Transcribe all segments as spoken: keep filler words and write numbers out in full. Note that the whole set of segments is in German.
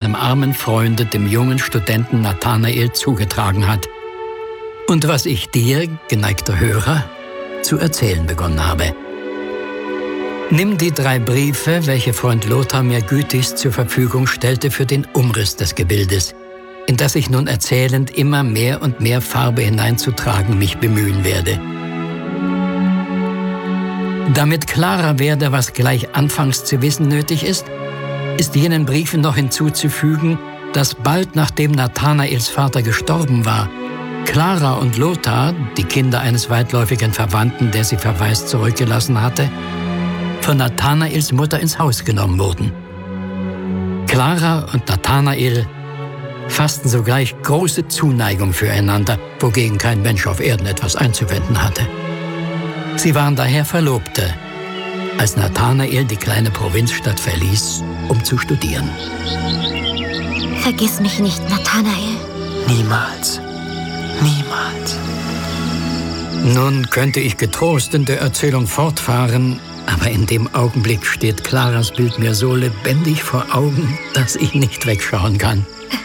seinem armen Freunde, dem jungen Studenten Nathanael, zugetragen hat und was ich dir, geneigter Hörer, zu erzählen begonnen habe. Nimm die drei Briefe, welche Freund Lothar mir gütigst zur Verfügung stellte, für den Umriss des Gebildes, in das ich nun erzählend immer mehr und mehr Farbe hineinzutragen mich bemühen werde. Damit klarer werde, was gleich anfangs zu wissen nötig ist, ist jenen Briefen noch hinzuzufügen, dass bald nachdem Nathanaels Vater gestorben war, Clara und Lothar, die Kinder eines weitläufigen Verwandten, der sie verwaist zurückgelassen hatte, von Nathanaels Mutter ins Haus genommen wurden. Clara und Nathanael fassten sogleich große Zuneigung füreinander, wogegen kein Mensch auf Erden etwas einzuwenden hatte. Sie waren daher Verlobte, als Nathanael die kleine Provinzstadt verließ, um zu studieren. Vergiss mich nicht, Nathanael. Niemals. Niemals. Nun könnte ich getrost in der Erzählung fortfahren, aber in dem Augenblick steht Claras Bild mir so lebendig vor Augen, dass ich nicht wegschauen kann.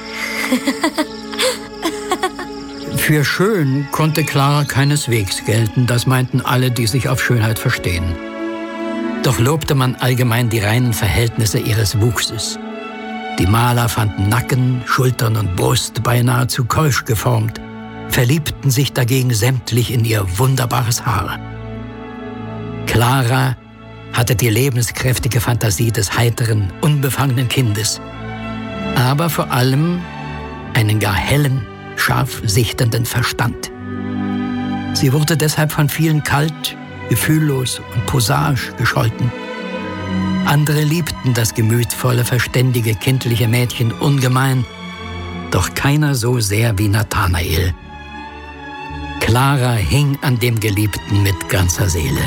Für schön konnte Clara keineswegs gelten, das meinten alle, die sich auf Schönheit verstehen. Doch lobte man allgemein die reinen Verhältnisse ihres Wuchses. Die Maler fanden Nacken, Schultern und Brust beinahe zu keusch geformt, verliebten sich dagegen sämtlich in ihr wunderbares Haar. Clara hatte die lebenskräftige Fantasie des heiteren, unbefangenen Kindes, aber vor allem einen gar hellen, scharf sichtenden Verstand. Sie wurde deshalb von vielen kalt, gefühllos und prosaisch gescholten. Andere liebten das gemütvolle, verständige, kindliche Mädchen ungemein, doch keiner so sehr wie Nathanael. Clara hing an dem Geliebten mit ganzer Seele.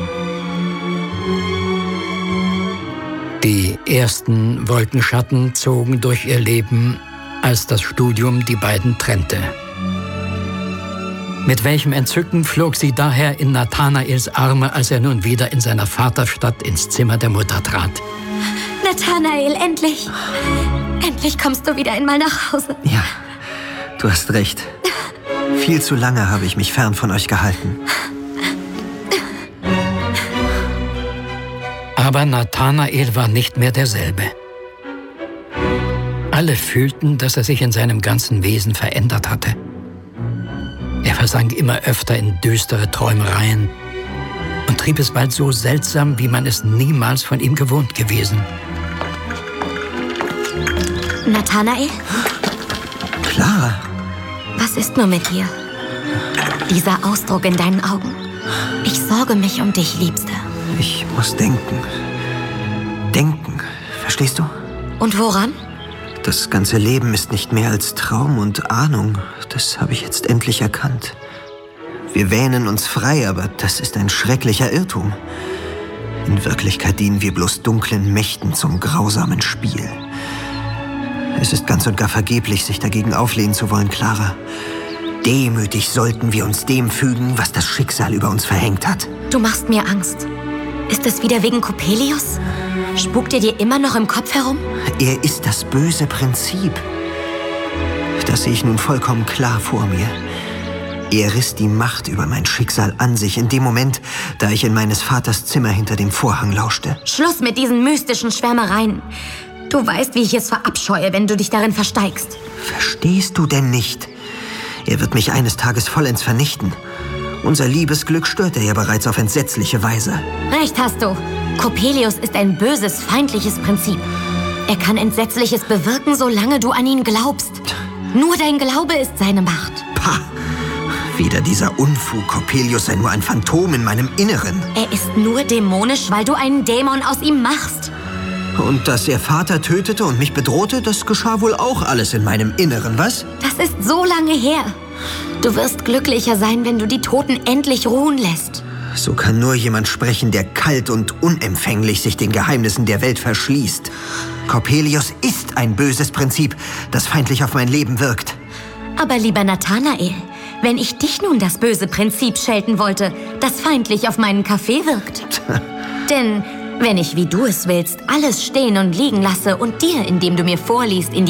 Die ersten Wolkenschatten zogen durch ihr Leben, als das Studium die beiden trennte. Mit welchem Entzücken flog sie daher in Nathanaels Arme, als er nun wieder in seiner Vaterstadt ins Zimmer der Mutter trat. Nathanael, endlich! Endlich kommst du wieder einmal nach Hause. Ja, du hast recht. Viel zu lange habe ich mich fern von euch gehalten. Aber Nathanael war nicht mehr derselbe. Alle fühlten, dass er sich in seinem ganzen Wesen verändert hatte. Er versank immer öfter in düstere Träumereien und trieb es bald so seltsam, wie man es niemals von ihm gewohnt gewesen. Nathanael? Clara? Was ist nur mit dir? Dieser Ausdruck in deinen Augen. Ich sorge mich um dich, Liebste. Ich muss denken. Denken, verstehst du? Und woran? Das ganze Leben ist nicht mehr als Traum und Ahnung. Das habe ich jetzt endlich erkannt. Wir wähnen uns frei, aber das ist ein schrecklicher Irrtum. In Wirklichkeit dienen wir bloß dunklen Mächten zum grausamen Spiel. Es ist ganz und gar vergeblich, sich dagegen auflehnen zu wollen, Clara. Demütig sollten wir uns dem fügen, was das Schicksal über uns verhängt hat. Du machst mir Angst. Ist es wieder wegen Coppelius? Spukt er dir immer noch im Kopf herum? Er ist das böse Prinzip. Das sehe ich nun vollkommen klar vor mir. Er riss die Macht über mein Schicksal an sich in dem Moment, da ich in meines Vaters Zimmer hinter dem Vorhang lauschte. Schluss mit diesen mystischen Schwärmereien. Du weißt, wie ich es verabscheue, wenn du dich darin versteigst. Verstehst du denn nicht? Er wird mich eines Tages vollends vernichten. Unser Liebesglück stört er ja bereits auf entsetzliche Weise. Recht hast du. Coppelius ist ein böses, feindliches Prinzip. Er kann Entsetzliches bewirken, solange du an ihn glaubst. Nur dein Glaube ist seine Macht. Pah! Wieder dieser Unfug. Coppelius sei nur ein Phantom in meinem Inneren. Er ist nur dämonisch, weil du einen Dämon aus ihm machst. Und dass er Vater tötete und mich bedrohte, das geschah wohl auch alles in meinem Inneren, was? Das ist so lange her. Du wirst glücklicher sein, wenn du die Toten endlich ruhen lässt. So kann nur jemand sprechen, der kalt und unempfänglich sich den Geheimnissen der Welt verschließt. Coppelius ist ein böses Prinzip, das feindlich auf mein Leben wirkt. Aber lieber Nathanael, wenn ich dich nun das böse Prinzip schelten wollte, das feindlich auf meinen Kaffee wirkt. Denn wenn ich, wie du es willst, alles stehen und liegen lasse und dir, indem du mir vorliest, in die